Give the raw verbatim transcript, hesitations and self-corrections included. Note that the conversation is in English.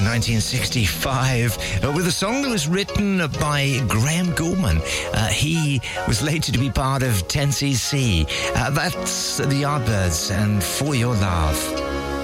in nineteen sixty-five uh, with a song that was written by Graham Gouldman. Uh, he was later to be part of ten C C. Uh, that's the Yardbirds and For Your Love.